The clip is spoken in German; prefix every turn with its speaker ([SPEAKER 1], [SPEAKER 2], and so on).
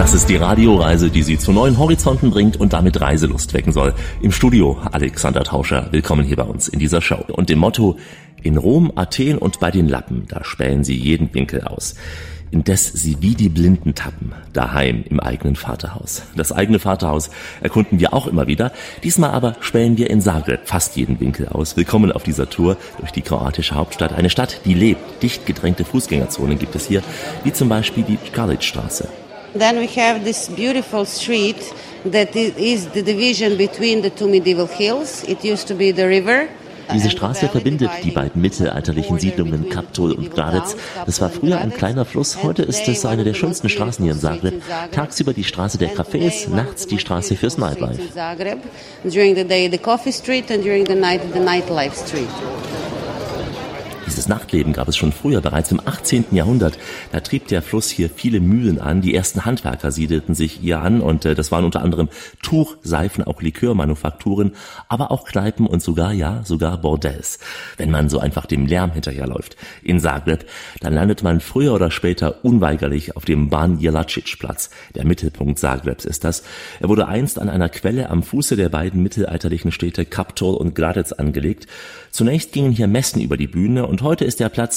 [SPEAKER 1] Das ist die Radioreise, die Sie zu neuen Horizonten bringt und damit Reiselust wecken soll. Im Studio Alexander Tauscher, willkommen hier bei uns in dieser Show. Und dem Motto: In Rom, Athen und bei den Lappen, da spähen sie jeden Winkel aus. Indes sie wie die Blinden tappen, daheim im eigenen Vaterhaus. Das eigene Vaterhaus erkunden wir auch immer wieder. Diesmal aber spähen wir in Zagreb fast jeden Winkel aus. Willkommen auf dieser Tour durch die kroatische Hauptstadt. Eine Stadt, die lebt. Dicht gedrängte Fußgängerzonen gibt es hier, wie zum Beispiel die Skalic-Straße.
[SPEAKER 2] Then we have this beautiful street that is the division between the two medieval hills. It used to be the river.
[SPEAKER 1] Diese Straße verbindet die beiden mittelalterlichen Siedlungen Kaptol und Gradec. Das war früher ein kleiner Fluss, heute ist es eine der schönsten Straßen hier in Zagreb. Tagsüber die Straße der Cafés, nachts die Straße fürs Nightlife.
[SPEAKER 2] During the day the coffee street and during the night the nightlife street.
[SPEAKER 1] Dieses Nachtleben gab es schon früher, bereits im 18. Jahrhundert. Da trieb der Fluss hier viele Mühlen an. Die ersten Handwerker siedelten sich hier an und das waren unter anderem Tuch-, Seifen-, auch Likörmanufakturen, aber auch Kneipen und sogar Bordells. Wenn man so einfach dem Lärm hinterherläuft in Zagreb, dann landet man früher oder später unweigerlich auf dem Ban Jelačić-Platz. Der Mittelpunkt Zagrebs ist das. Er wurde einst an einer Quelle am Fuße der beiden mittelalterlichen Städte Kaptol und Gradec angelegt. Zunächst gingen hier Messen über die Bühne und heute ist der Platz